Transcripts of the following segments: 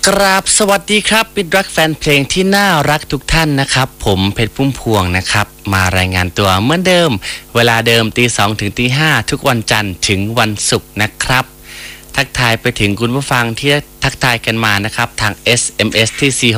กราบสวัสดีครับมิตรรักแฟนเพลงที่น่ารักทุกท่านนะครับผมเพชรพุ่มพวงนะครับมารายงานตัวเหมือนเดิมเวลาเดิมตี 2 ถึงตี 5ทุกวันจันทร์ถึงวันศุกร์นะครับทักทายไปถึงคุณผู้ฟังที่ทักทายกันมานะครับทาง SMS ที่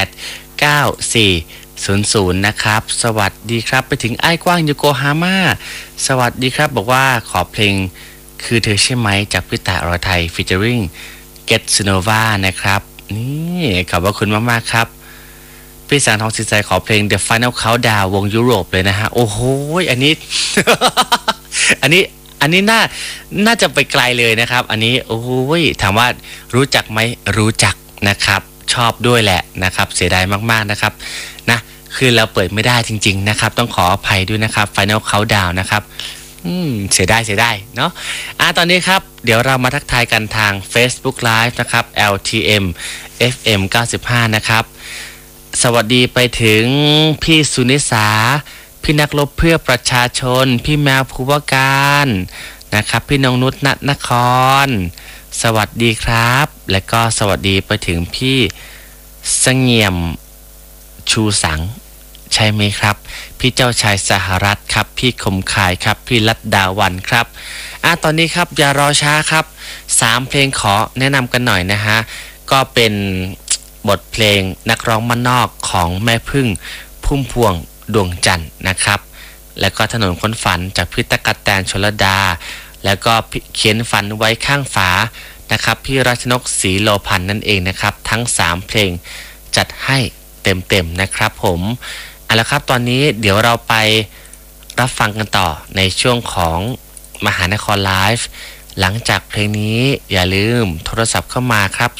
4689400นะครับสวัสดีครับไปถึงไอ้กว้างโยโกฮาม่าสวัสดีครับบอกว่าขอเพลงคือเธอใช่ไหมจากพี่ต่ายอรไทยฟีเจอริ่งGet Sunova นะครับนี่ขอบคุณมากๆครับพี่สังทองสินใจขอเพลง The Final Countdown วงยุโรปเลยนะฮะโอ้โหอันนี้ อันนี้น่าจะไปไกลเลยนะครับอันนี้โอ้ยถามว่ารู้จักไหมรู้จักนะครับชอบด้วยแหละนะครับเสียดายมากๆนะครับนะคือเราเปิดไม่ได้จริงๆนะครับต้องขออภัยด้วยนะครับ Final Countdown นะครับเสียดายเนาะตอนนี้ครับเดี๋ยวเรามาทักทายกันทาง Facebook Live นะครับ LTM FM 95นะครับสวัสดีไปถึงพี่สุนิสาพี่นักรบเพื่อประชาชนพี่แมวภูวการนะครับพี่นงนุชณนครสวัสดีครับและก็สวัสดีไปถึงพี่เสงี่ยมชูสังใช่ไหมครับพี่เจ้าชายสหรัฐครับพี่คมคายครับพี่ลัดดาวันครับตอนนี้ครับอย่ารอช้าครับ3เพลงขอแนะนำกันหน่อยนะฮะก็เป็นบทเพลงนักร้องบ้านนอกของแม่พึ่งพุ่มพวงดวงจันทร์นะครับแล้วก็ถนนค้นฝันจากพี่ตะกัดแตนชลดาแล้วก็เขียนฝันไว้ข้างฝานะครับพี่รัชนกศรีโลพันธ์นั่นเองนะครับทั้ง3เพลงจัดให้เต็มนะครับผมเอาละครับตอนนี้เดี๋ยวเราไปรับฟังกันต่อในช่วงของมหานครไลฟ์หลังจากเพลงนี้อย่าลืมโทรศัพท์เข้ามาครับ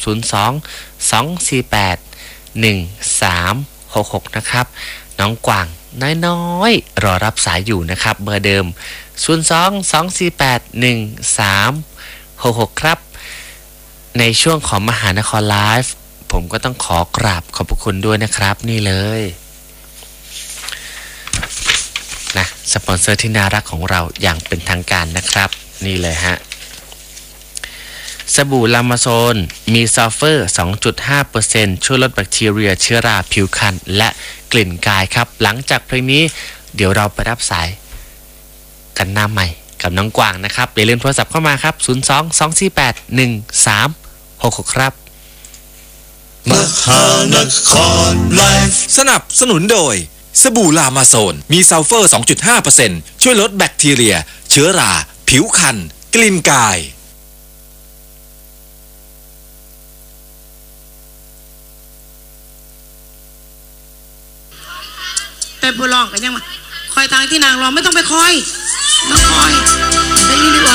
02-248-1366นะครับน้องกวางน้อยๆรอรับสายอยู่นะครับเบอร์เดิม02-248-1366ครับในช่วงของมหานครไลฟ์ผมก็ต้องขอกราบขอบพระคุณด้วยนะครับนี่เลยนะสปอนเซอร์ที่น่ารักของเราอย่างเป็นทางการนะครับนี่เลยฮะสบู่ลามาโซนมีซัลเฟอร์ 2.5% ช่วยลดแบคทีเรียเชื้อราผิวคันและกลิ่นกายครับหลังจากเพลงนี้เดี๋ยวเราไปรับสายกันหน้าใหม่กับน้องกวางนะครับอย่าลืมโทรศัพท์เข้ามาครับ02-248-1366ครับมหานครไลฟ์สนับสนุนโดยสบู่ลามาโซนมีซัลเฟอร์ 2.5% ช่วยลดแบคทีเรียเชื้อราผิวคันกลิ่นกายแต่ผู้ร้องกันยังมาคอยทางที่นางร้องไม่ต้องไปคอยมาคอยไปนี่ดีกว่า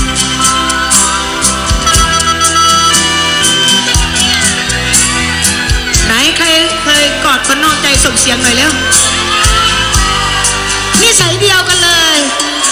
ไหนใครเคยกอดคนนอกใจส่งเสียงหน่อยเร็วนิสัยเดียวกันเลย